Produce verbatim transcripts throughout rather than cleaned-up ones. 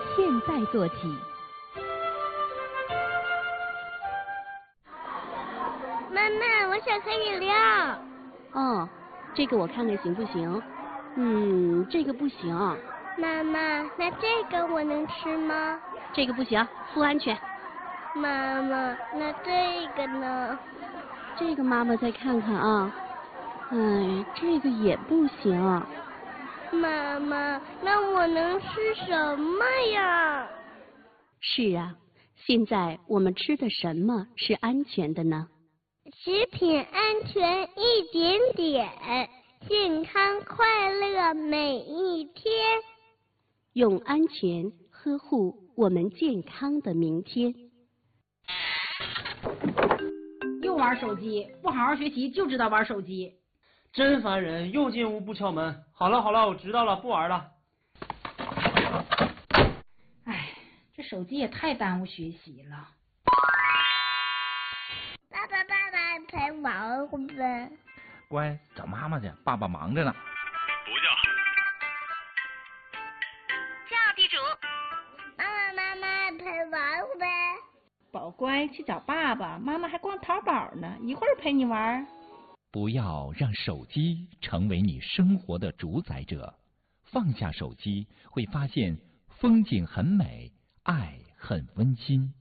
现在做起。 妈妈，我想喝饮料。 哦，这个我看看行不行？嗯，这个不行。 妈妈，那这个我能吃吗？ 这个不行，不安全。 妈妈，那这个呢？ 这个妈妈再看看啊。哎，这个也不行。 妈妈，那我能吃什么呀？ 是啊，现在我们吃的什么是安全的呢？ 食品安全一点点，健康快乐每一天。 用安全呵护我们健康的明天。 又玩手机，不好好学习就知道玩手机， 真烦人！又进屋不敲门。好了好了，我知道了，不玩了。 哎，这手机也太耽误学习了。 爸爸爸爸陪玩会呗。 乖，找妈妈去，爸爸忙着呢。 不叫。 叫地主。妈妈妈妈陪玩会呗。 宝乖，去找爸爸，妈妈还逛淘宝呢，一会儿陪你玩。 不要让手机成为你生活的主宰者，放下手机，会发现风景很美，爱很温馨。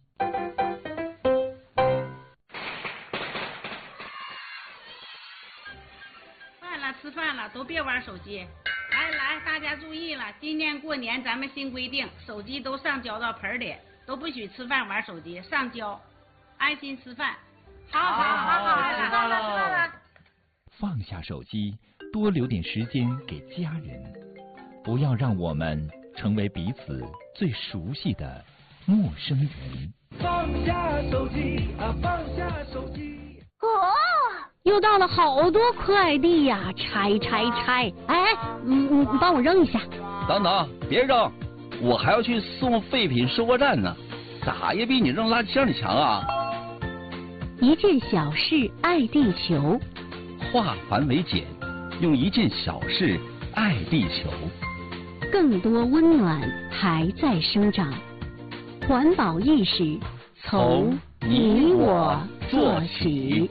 饭了，吃饭了，都别玩手机。来来，大家注意了，今年过年咱们新规定，手机都上交到盆里，都不许吃饭玩手机，上交，安心吃饭。好好好好， 吃饭了。 放下手机，多留点时间给家人，不要让我们成为彼此最熟悉的陌生人。 放下手机啊，放下手机。 哦，又到了好多快递呀，拆拆拆！哎，你你你帮我扔一下。 等等，别扔，我还要去送废品收货站呢，咋也比你扔垃圾箱里强啊！ 一件小事爱地球， 化繁为简，用一件小事爱地球。 更多温暖还在生长，环保意识从你我做起。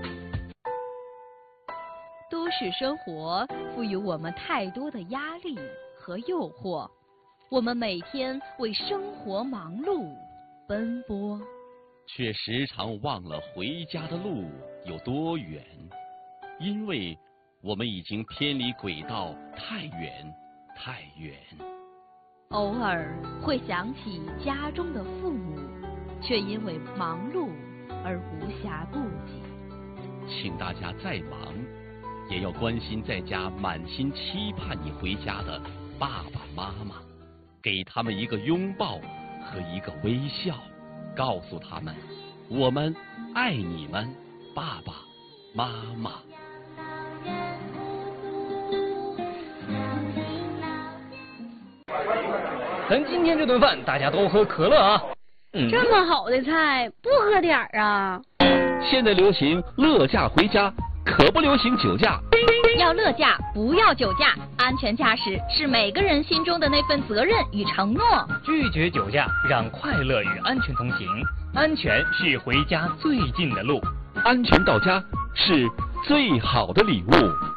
都市生活赋予我们太多的压力和诱惑，我们每天为生活忙碌奔波， 却时常忘了回家的路有多远，因为我们已经偏离轨道太远太远。 偶尔会想起家中的父母，却因为忙碌而无暇顾及。 请大家再忙，也要关心在家满心期盼你回家的爸爸妈妈，给他们一个拥抱和一个微笑，告诉他们我们爱你们，爸爸妈妈。 咱今天这顿饭大家都喝可乐啊！ 嗯、这么好的菜不喝点儿啊？ 现在流行乐驾回家，可不流行酒驾。 要乐驾，不要酒驾。安全驾驶是每个人心中的那份责任与承诺。 拒绝酒驾，让快乐与安全同行。安全是回家最近的路， 安全到家是最好的礼物。